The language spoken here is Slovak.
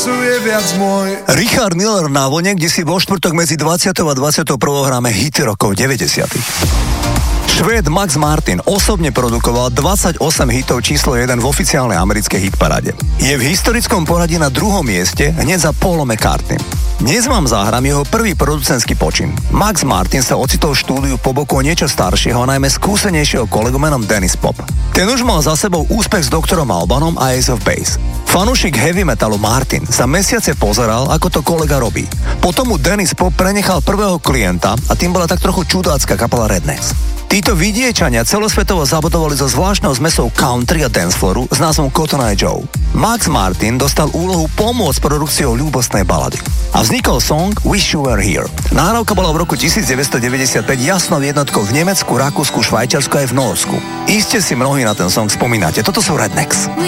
je viac môj. Richard Miller na vlne, kde si vo štvrtok medzi 20. a 21. hráme hity rokov 90. Švéd Max Martin osobne produkoval 28 hitov číslo 1 v oficiálnej americkej hitparáde. Je v historickom poradí na druhom mieste hneď za Paulom McCartneym. Dnes vám zahrám jeho prvý producentský počin. Max Martin sa ocitol v štúdiu po boku niečo staršieho, najmä skúsenejšieho kolegu menom Dennis Pop. Ten už mal za sebou úspech s Doktorom Albanom a Ace of Base. Fanúšik heavy metalu Martin sa mesiace pozeral, ako to kolega robí. Potom mu Dennis Pop prenechal prvého klienta a tým bola tak trochu čudácka kapela Rednecks. Títo vidiečania celosvetovo zabudovali so zvláštnou zmesou country a danceflooru s názvom Cotton Eye Joe. Max Martin dostal úlohu pomôcť produkciou ľúbostnej balady. A vznikol song Wish You Were Here. Nahrávka bola v roku 1995 jasnou jednotkou v Nemecku, Rakúsku, Švajčiarsku aj v Norsku. Iste si mnohí na ten song spomínate. Toto sú Rednecks.